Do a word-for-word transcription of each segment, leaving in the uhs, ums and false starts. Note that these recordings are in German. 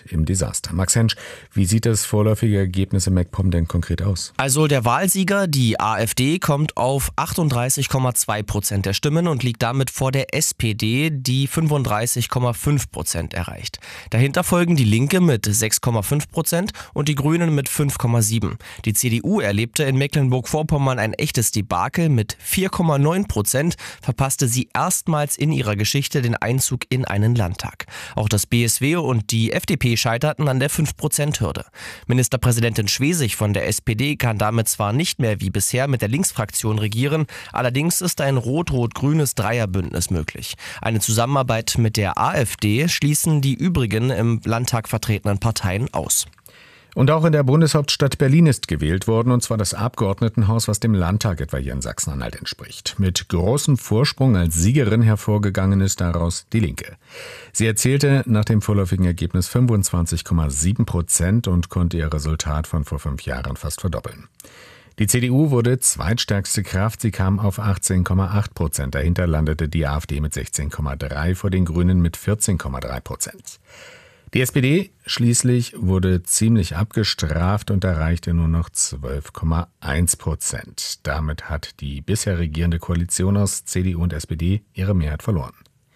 im Desaster. Max Hensch, wie sieht das vorläufige Ergebnis in MacPom denn konkret aus? Also der Wahlsieger, die AfD, kommt auf achtunddreißig Komma zwei Prozent der Stimmen und liegt damit vor der S P D, die fünfunddreißig Komma fünf Prozent erreicht. Dahinter folgen die Linke mit sechs Komma fünf Prozent und die Grünen mit fünf Komma sieben. Die C D U erlebte in Mecklenburg-Vorpommern ein echtes Debakel. Mit vier Komma neun Prozent verpasste sie erstmals in ihrer Geschichte den Einzug in einen Landtag. Auch das B S W und die F D P scheiterten an der fünf Prozent Hürde. Ministerpräsidentin Schwesig von der S P D kann damit zwar nicht mehr wie bisher mit der Linksfraktion regieren, allerdings ist ein rot-rot-grünes Dreierbündnis möglich. Eine Zusammenarbeit mit der AfD schließen die übrigen im Landtag vertretenen Parteien aus. Und auch in der Bundeshauptstadt Berlin ist gewählt worden, und zwar das Abgeordnetenhaus, was dem Landtag etwa hier in Sachsen-Anhalt entspricht. Mit großem Vorsprung als Siegerin hervorgegangen ist daraus die Linke. Sie erzielte nach dem vorläufigen Ergebnis fünfundzwanzig Komma sieben Prozent und konnte ihr Resultat von vor fünf Jahren fast verdoppeln. Die C D U wurde zweitstärkste Kraft, sie kam auf achtzehn Komma acht Prozent. Dahinter landete die AfD mit sechzehn Komma drei, vor den Grünen mit vierzehn Komma drei Prozent. Die S P D schließlich wurde ziemlich abgestraft und erreichte nur noch zwölf Komma eins Prozent. Damit hat die bisher regierende Koalition aus C D U und S P D ihre Mehrheit verloren.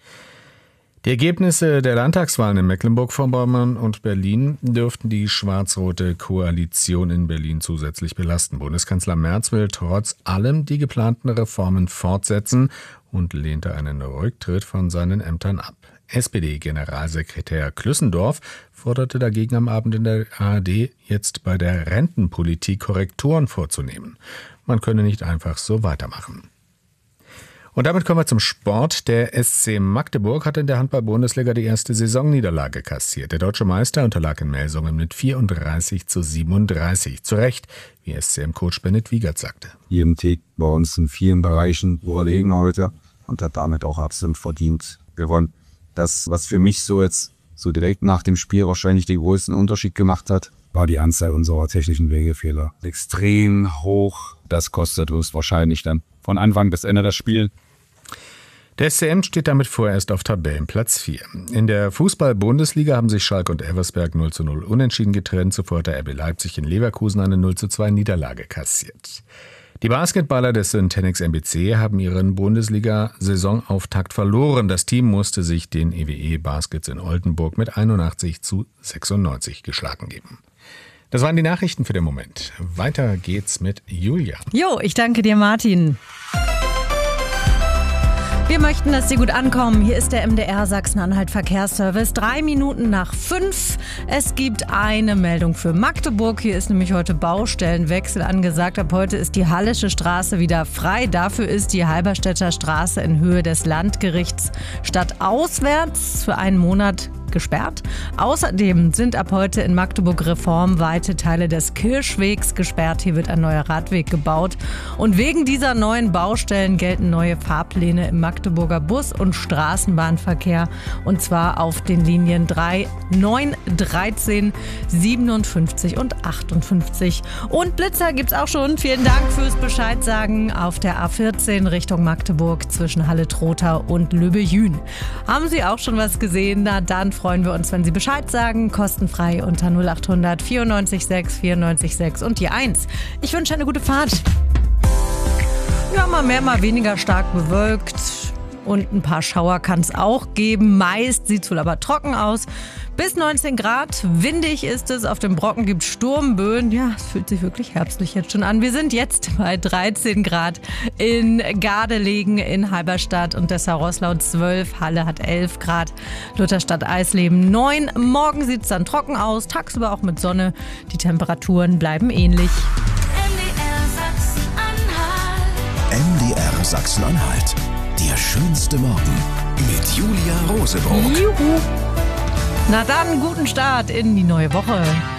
Die Ergebnisse der Landtagswahlen in Mecklenburg-Vorpommern und Berlin dürften die schwarz-rote Koalition in Berlin zusätzlich belasten. Bundeskanzler Merz will trotz allem die geplanten Reformen fortsetzen und lehnte einen Rücktritt von seinen Ämtern ab. S P D-Generalsekretär Klüssendorf forderte dagegen am Abend in der A R D, jetzt bei der Rentenpolitik Korrekturen vorzunehmen. Man könne nicht einfach so weitermachen. Und damit kommen wir zum Sport. Der S C Magdeburg hat in der Handball-Bundesliga die erste Saisonniederlage kassiert. Der deutsche Meister unterlag in Melsungen mit vierunddreißig zu siebenunddreißig. Zu Recht, wie S C M-Coach Bennett Wiegert sagte. I M T bei uns in vielen Bereichen überlegen heute und hat damit auch absolut verdient gewonnen. Das, was für mich so jetzt so direkt nach dem Spiel wahrscheinlich den größten Unterschied gemacht hat, war die Anzahl unserer technischen Wegefehler extrem hoch. Das kostet uns wahrscheinlich dann von Anfang bis Ende das Spiel. Der S C M steht damit vorerst auf Tabellenplatz vier. In der Fußball-Bundesliga haben sich Schalke und Elversberg null zu null unentschieden getrennt. Zuvor hat der R B Leipzig in Leverkusen eine null zu zwei Niederlage kassiert. Die Basketballer des Syntenix M B C haben ihren Bundesliga-Saisonauftakt verloren. Das Team musste sich den E W E Baskets in Oldenburg mit einundachtzig zu sechsundneunzig geschlagen geben. Das waren die Nachrichten für den Moment. Weiter geht's mit Julia. Jo, ich danke dir, Martin. Wir möchten, dass Sie gut ankommen. Hier ist der M D R Sachsen-Anhalt Verkehrsservice. Drei Minuten nach fünf. Es gibt eine Meldung für Magdeburg. Hier ist nämlich heute Baustellenwechsel angesagt. Ab heute ist die Hallische Straße wieder frei. Dafür ist die Halberstädter Straße in Höhe des Landgerichts stadtauswärts für einen Monat gesperrt. Außerdem sind ab heute in Magdeburg reformweite Teile des Kirschwegs gesperrt. Hier wird ein neuer Radweg gebaut. Und wegen dieser neuen Baustellen gelten neue Fahrpläne im Magdeburger Bus- und Straßenbahnverkehr. Und zwar auf den Linien drei, neun, dreizehn, siebenundfünfzig und achtundfünfzig. Und Blitzer gibt's auch schon. Vielen Dank fürs Bescheidsagen auf der A vierzehn Richtung Magdeburg zwischen Halle-Trotha und Löbejün. Haben Sie auch schon was gesehen? Na dann freuen wir uns, wenn Sie Bescheid sagen. Kostenfrei unter null acht hundert vierundneunzig sechs vierundneunzig sechs und die eins. Ich wünsche eine gute Fahrt. Ja, mal mehr, mal weniger stark bewölkt. Und ein paar Schauer kann es auch geben. Meist sieht es wohl aber trocken aus. Bis neunzehn Grad. Windig ist es. Auf dem Brocken gibt es Sturmböen. Ja, es fühlt sich wirklich herbstlich jetzt schon an. Wir sind jetzt bei dreizehn Grad in Gardelegen, in Halberstadt und Dessau-Roßlau zwölf. Halle hat elf Grad. Lutherstadt Eisleben neun. Morgen sieht es dann trocken aus. Tagsüber auch mit Sonne. Die Temperaturen bleiben ähnlich. M D R Sachsen-Anhalt. M D R Sachsen-Anhalt. Der schönste Morgen mit Julia Rosebroock. Juhu. Na dann, guten Start in die neue Woche.